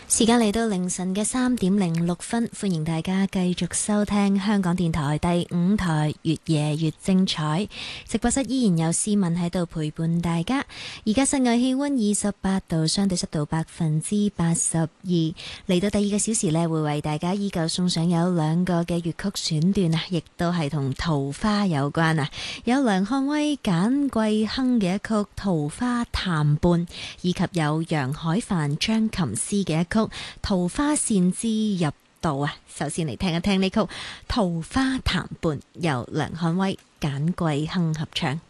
時間嚟到凌晨嘅3:06，歡迎大家繼續收聽香港電台第5台越夜越精彩。直播室依然有思文喺度陪伴大家。而家室外氣溫28度，相對濕度82%。嚟到第二個小時呢，會為大家依舊送上有2個嘅粵曲選段啊，亦都係同桃花有關啊。有梁漢威、簡桂亨嘅一曲《桃花談伴》，以及有楊海帆、張琴詩嘅一曲《桃花扇之入道》啊。首先嚟聽一聽呢曲《桃花談伴》，由梁漢威、簡桂亨合唱。